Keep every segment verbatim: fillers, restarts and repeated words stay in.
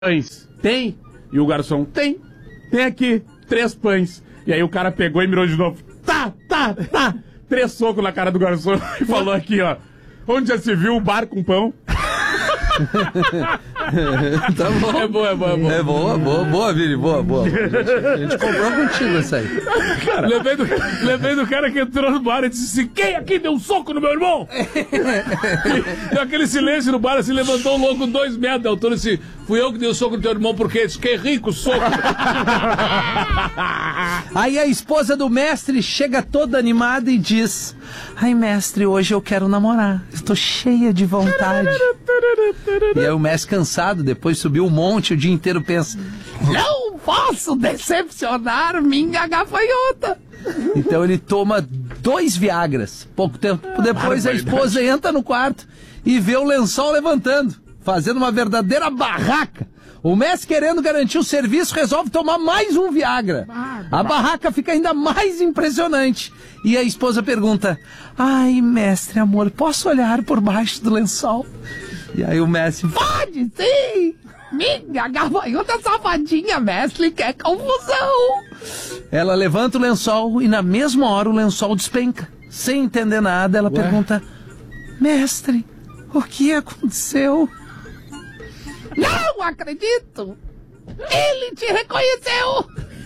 pães? Tem. E o garçom, tem. Tem aqui, três pães. E aí o cara pegou e mirou de novo. Tá, tá, tá. Três socos na cara do garçom e falou aqui, ó. Onde já se viu um bar com pão? Tá bom. É boa, é boa, é boa. É boa, boa, boa, Vini, boa, boa. A gente, a gente comprou contigo essa aí. Cara, lembrei do, lembrei do cara que entrou no bar e disse assim, quem aqui deu um soco no meu irmão? Deu aquele silêncio no bar, assim, levantou um louco dois metros de altura e disse, fui eu que dei o um soco no teu irmão porque disse, que rico soco. Aí a esposa do mestre chega toda animada e diz, ai mestre, hoje eu quero namorar, estou cheia de vontade. E aí o mestre cansado, depois subiu um monte, o dia inteiro pensa, não posso decepcionar minha gafanhota. Então ele toma dois Viagras. Pouco tempo depois a esposa entra no quarto e vê o lençol levantando, fazendo uma verdadeira barraca. O mestre, querendo garantir o serviço, resolve tomar mais um Viagra. A barraca fica ainda mais impressionante. E a esposa pergunta, ai mestre, amor, posso olhar por baixo do lençol? E aí o mestre, pode sim! Minha gafanhota safadinha, mestre, quer confusão! Ela levanta o lençol e na mesma hora o lençol despenca. Sem entender nada, ela Ué? pergunta, mestre, o que aconteceu? Não acredito! Ele te reconheceu!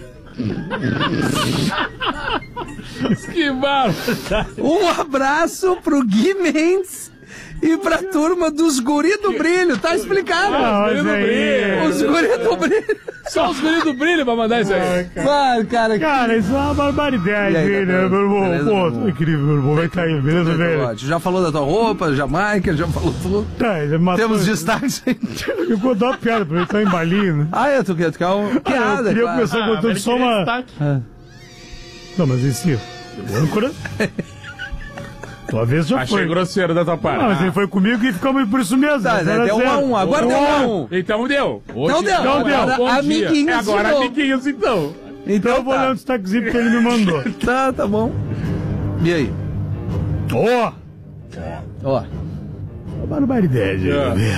Que barba! Um abraço pro Gui Mendes e pra turma dos Guri do Brilho, tá explicado? Ah, os Guri do Brilho! Os Guri do Brilho! Só os Guri do Brilho pra mandar isso aí! Claro, cara! Cara, isso é uma barbaridade, aí, né, meu irmão? Beleza, pô, meu incrível, meu irmão, vai cair, beleza, velho? Já falou da tua roupa, Jamaica, já falou tudo. Tá, ele matou. Temos destaques aí. Eu vou dar uma piada pra ele, tá em balinho, né? Ah, é, tu quer ficar uma piada, Eu queria claro. começar Ah, contando só uma... Ah. Não, mas esse... âncora... Tua vez já Achei foi. grosseiro da tua parte. Não, mas ele foi comigo e ficamos por isso mesmo. Tá, né, deu um a um, agora deu um a um. Então deu. Hoje Não deu, não deu. agora Bom dia. amiguinhos É agora de novo. amiguinhos, então. Então eu vou tá. ler um destaquezinho que ele me mandou. Tá, tá bom. E aí? Ó! Ó. Oh, barbaridade.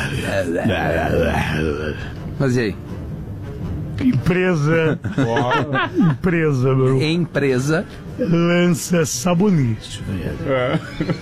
Mas e aí? Empresa. Empresa, meu. Empresa. Lança sabonete. É.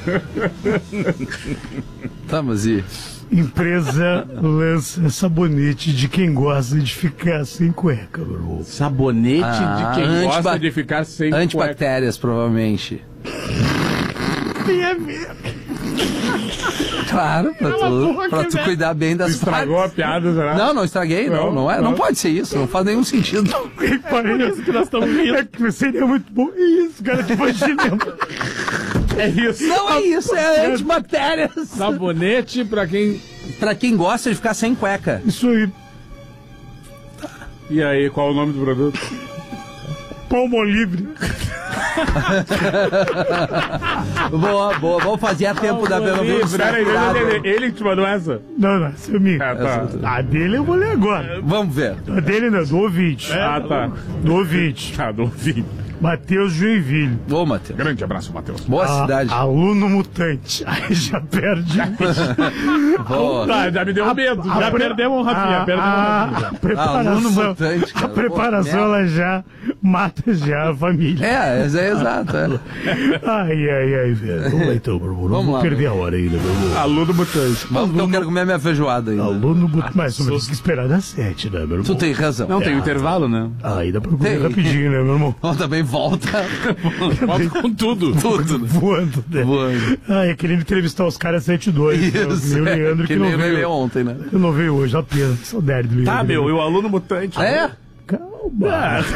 Tá, mas e? Empresa lança sabonete de quem gosta de ficar sem cueca, meu irmão. Sabonete Ah, de quem antiba- gosta de ficar sem Antibactérias, provavelmente. Minha vida. Claro, pra tu, pra tu cuidar bem das Estragou a partes. piada, será? Não, não estraguei, não, Não, não é, não não. pode ser isso, não faz nenhum sentido. Parece que nós estamos rindo. É que seria muito bom. Isso, cara, que imagina. É isso. Não é isso, é antibactérias. Sabonete pra quem... Pra quem gosta de ficar sem cueca. Isso aí. E aí, qual é o nome do produto? Palmolive. Boa, boa, vamos fazer a tempo da Bela Peraí, ele, ele que te mandou essa? Não, não, esse é minha. Ah, tá. A dele eu vou ler agora. Vamos ver. A dele não, do ouvinte. Ah, tá. Do ouvinte. Tá, do ouvido. Matheus Joinville. Ô, Matheus. Grande abraço, Matheus. Boa A- cidade. Aluno mutante. Aí já perde. Boa. Tá, já me deu medo. Já pre- perdemos o Rafinha. a- Perdemos o a- Rafinha. a preparação, Aluno mutante, cara. a preparação Pô, ela já mata já a família. É, é, é exato. É. Ai, ai, ai, velho. Vamos lá então, meu irmão. Não Vamos vou lá, perder a hora ainda, meu irmão. Aluno mutante. Vamos, então eu quero comer minha feijoada ainda. Aluno mutante. Mas só tem que esperar das sete, né, meu irmão? Tu tem razão. Não, tem um intervalo, né? Ah, ainda pra comer Tem. rapidinho, né, meu irmão? Bom, também volta. Volta com tudo. Tudo. Voando, né? Voando. Ah, é querendo entrevistar os caras sete e dois. Isso. Né? O Leandro é, que, que não nem o Rei veio. Leão ontem, né? Eu não veio hoje, ó, pena. Saudade do Leandro. Tá, meu, e o aluno mutante? É? Calma.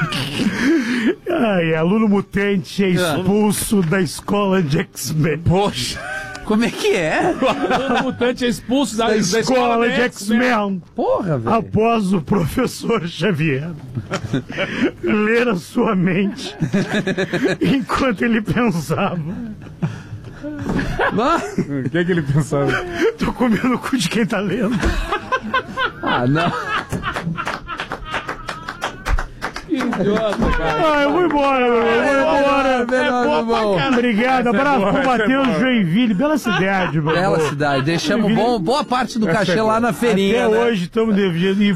Ai, aluno mutante é expulso da escola de X-Men. Poxa. Como é que é? O aluno mutante é expulso da, Da da escola de X-Men. Porra, velho. Após o professor Xavier ler a sua mente enquanto ele pensava. Ah, O que é que ele pensava? Tô comendo o cu de quem tá lendo. ah, não. Que idiota, cara. Ah, eu vou embora, meu irmão. Eu vou embora. Melhor, irmão. Obrigado, abraço pro Matheus Joinville. Bela cidade, meu irmão. Bela cidade. Deixamos bom, boa parte do cachê lá na feirinha. Até né? hoje estamos devendo.